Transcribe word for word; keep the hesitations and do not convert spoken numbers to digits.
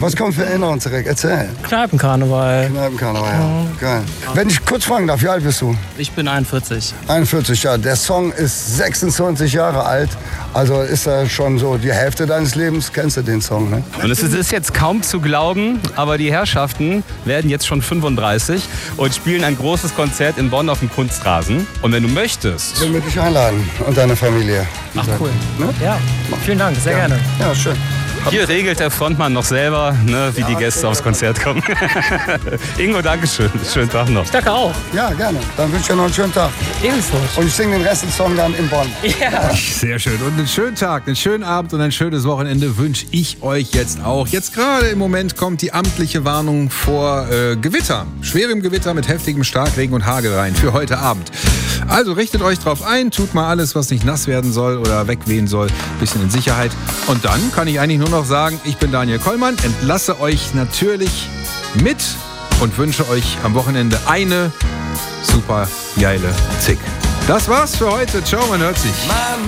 Was kommt für Erinnerungen zurück? Erzähl. Kneipenkarneval. Kneipenkarneval, ja. Geil. Wenn ich kurz fragen darf, wie alt bist du? Ich bin einundvierzig. einundvierzig, ja. Der Song ist sechsundzwanzig Jahre alt. Also ist er schon so die Hälfte deines Lebens. Kennst du den Song, ne? Und es ist jetzt kaum zu glauben, aber die Herrschaften werden jetzt schon fünfunddreißig und spielen ein großes Konzert in Bonn auf dem Kunstrasen. Und wenn du möchtest... Ich will dich einladen und deine Familie. Ach, cool. Ne? Ja, vielen Dank, sehr ja. gerne. Ja, schön. Hier regelt der Frontmann noch selber, ne, wie die Gäste aufs Konzert kommen. Ingo, danke schön. Schönen Tag noch. Ich danke auch. Ja, gerne. Dann wünsche ich dir noch einen schönen Tag. Ebenso. Und ich singe den Rest des Songs dann in Bonn. Ja. Sehr schön. Und einen schönen Tag, einen schönen Abend und ein schönes Wochenende wünsche ich euch jetzt auch. Jetzt gerade im Moment kommt die amtliche Warnung vor äh, Gewitter. Schwerem Gewitter mit heftigem Starkregen und Hagel rein für heute Abend. Also richtet euch drauf ein, tut mal alles, was nicht nass werden soll oder wegwehen soll, bisschen in Sicherheit. Und dann kann ich eigentlich nur noch sagen, ich bin Daniel Kollmann, entlasse euch natürlich mit und wünsche euch am Wochenende eine super geile Zick. Das war's für heute. Ciao, man hört sich.